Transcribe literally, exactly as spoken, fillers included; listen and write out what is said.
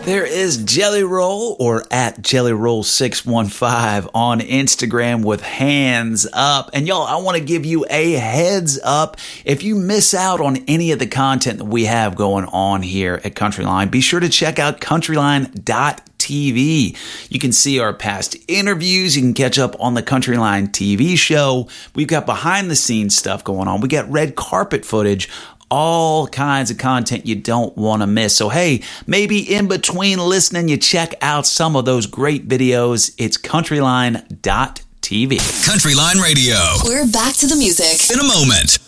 There is Jelly Roll, or at Jelly Roll six one five on Instagram with hands up. And y'all, I want to give you a heads up. If you miss out on any of the content that we have going on here at Countryline, be sure to check out countryline dot T V. You can see our past interviews. You can catch up on the Countryline T V show. We've got behind the scenes stuff going on. We got red carpet footage. All kinds of content you don't want to miss. So, hey, maybe in between listening, you check out some of those great videos. It's countryline dot T V. Countryline Radio. We're back to the music in a moment.